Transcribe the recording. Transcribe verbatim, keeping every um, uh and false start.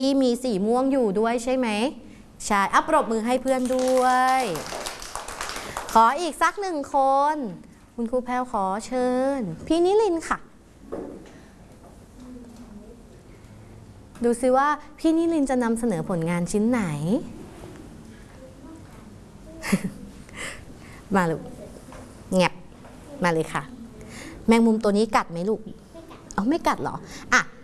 ที่มีสีม่วงอยู่ด้วยใช่ไหมใช่อัปรบมือให้เพื่อนด้วยขออีกสักหนึ่งคนคุณครูแพรวขอเชิญพี่นิลินค่ะดูซิว่าพี่นิลินจะนำเสนอผลงานชิ้นไหน มาลูกแงบมาเลยค่ะแมงมุมตัวนี้กัดไหมลูกเอาไม่กัดเหรออ่ะ